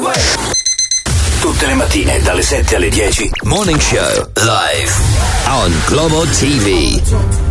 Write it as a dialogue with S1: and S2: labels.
S1: Tutte le mattine dalle 7 alle 10
S2: Morning Show live on Globo TV.